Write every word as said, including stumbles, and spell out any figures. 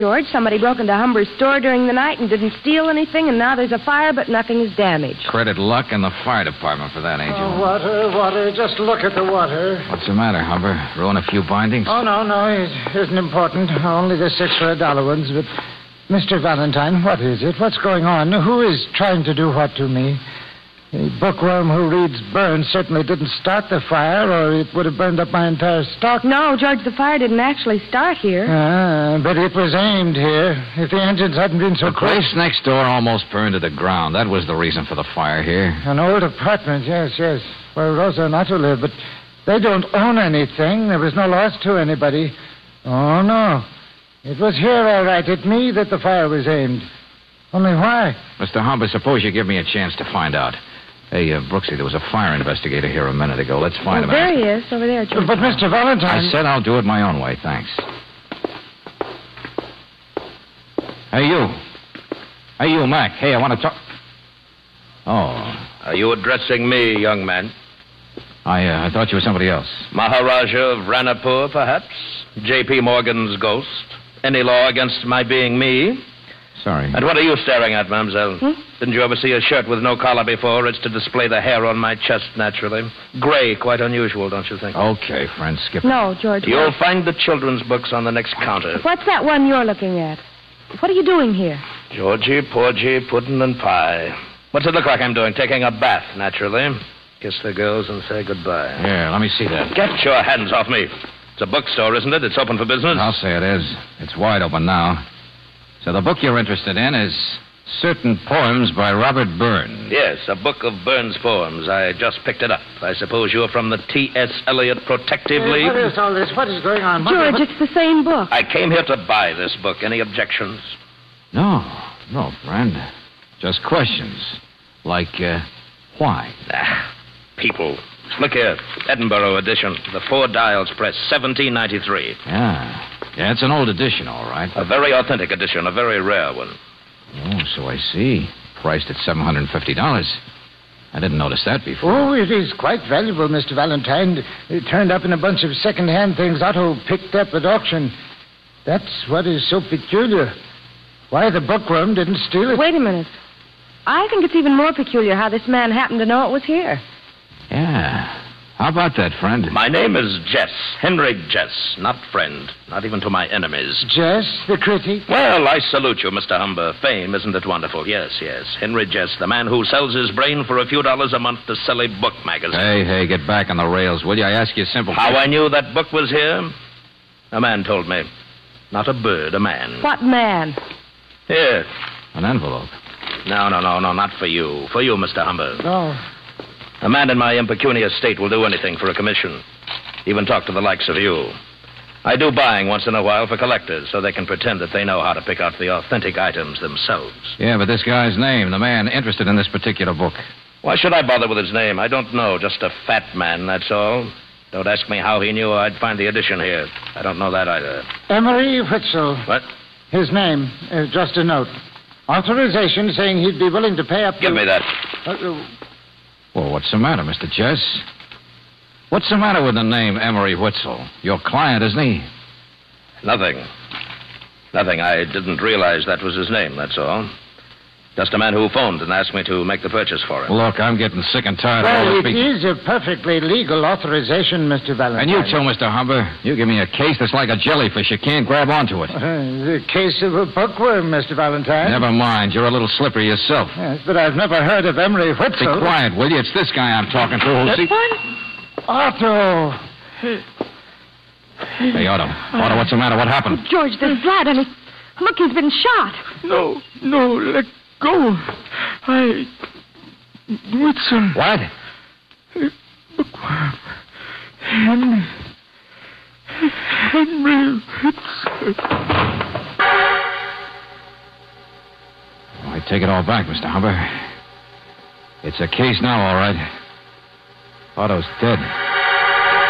George, somebody broke into Humber's store during the night and didn't steal anything, and now there's a fire, but nothing is damaged. Credit luck and the fire department for that, Angel. Oh, water, water. Just look at the water. What's the matter, Humber? Ruin a few bindings? Oh, no, no. It isn't important. Only the six for a dollar ones. But, Mister Valentine, what is it? What's going on? Who is trying to do what to me? The bookworm who reads Burns certainly didn't start the fire, or it would have burned up my entire stock. No, George, the fire didn't actually start here. Ah, but it was aimed here. If the engines hadn't been so The close... place next door almost burned to the ground. That was the reason for the fire here. An old apartment, yes, yes, where Rosa and Otto live, but they don't own anything. There was no loss to anybody. Oh, no. It was here, all right, at me that the fire was aimed. Only why? Mister Humber, suppose you give me a chance to find out. Hey, uh, Brooksy, there was a fire investigator here a minute ago. Let's find Oh, him. there he is, over there, George. But, Mister Valentine... I said I'll do it my own way, thanks. Hey, you. Hey, you, Mac. Hey, I want to talk... Oh. Are you addressing me, young man? I, uh, I thought you were somebody else. Maharaja of Ranapur, perhaps? J P. Morgan's ghost? Any law against my being me? Sorry. And what are you staring at, mademoiselle? Hmm? Didn't you ever see a shirt with no collar before? It's to display the hair on my chest, naturally. Gray, quite unusual, don't you think? Okay, friend, skip it. No, George. You'll what- find the children's books on the next counter. What's that one you're looking at? What are you doing here? Georgie, Porgy, pudding and pie. What's it look like I'm doing? Taking a bath, naturally. Kiss the girls and say goodbye. Yeah, let me see that. Get your hands off me. It's a bookstore, isn't it? It's open for business. I'll say it is. It's wide open now. So the book you're interested in is Certain Poems by Robert Burns. Yes, a book of Burns poems. I just picked it up. I suppose you're from the T S. Eliot Protective Hey, League? what is all this? What is going on? What- George, what- it's the same book. I came here to buy this book. Any objections? No, no, friend. Just questions. Like, uh, why? Ah, people. Look here. Edinburgh edition. The Four Dials Press, seventeen ninety-three. Yeah. Yeah, it's an old edition, all right. A very authentic edition, a very rare one. Oh, so I see. Priced at seven hundred fifty dollars. I didn't notice that before. Oh, it is quite valuable, Mister Valentine. It turned up in a bunch of second-hand things Otto picked up at auction. That's what is so peculiar. Why the bookworm didn't steal it. Wait a minute. I think it's even more peculiar how this man happened to know it was here. Yeah. How about that, friend? My name is Jess. Henry Jess. Not friend. Not even to my enemies. Jess, the critic? Well, I salute you, Mister Humber. Fame, isn't it wonderful? Yes, yes. Henry Jess, the man who sells his brain for a few dollars a month to silly book magazines. Hey, hey, get back on the rails, will you? I ask you a simple How I question. knew that book was here? A man told me. Not a bird, a man. What man? Here. An envelope. No, no, no, no, not for you. For you, Mister Humber. No. A man in my impecunious state will do anything for a commission. Even talk to the likes of you. I do buying once in a while for collectors so they can pretend that they know how to pick out the authentic items themselves. Yeah, but this guy's name, the man interested in this particular book. Why should I bother with his name? I don't know. Just a fat man, that's all. Don't ask me how he knew I'd find the edition here. I don't know that either. Emery Witzel. What? His name. Uh, just a note. Authorization saying he'd be willing to pay up to... Give me that. Uh, uh, Well, what's the matter, Mister Jess? What's the matter with the name Emery Witzel? Your client, isn't he? Nothing. Nothing. I didn't realize that was his name, that's all. Just a man who phoned and asked me to make the purchase for him. Look, I'm getting sick and tired of all well, this it beat- is a perfectly legal authorization, Mister Valentine. And you too, Mister Humber. You give me a case that's like a jellyfish. You can't grab onto it. Uh, the case of a bookworm, Mister Valentine. Never mind. You're a little slippery yourself. Yes, but I've never heard of Emery Be Witzel. quiet, will you? It's this guy I'm talking to who'll see... Otto. Hey, Otto. Otto, what's the matter? What happened? George, there's blood, and he... Look, he's been shot. No, no, let go. I... Whitson. What? Bookworm. Henry. Henry Whitson. I take it all back, Mister Humber. It's a case now, all right. Otto's dead.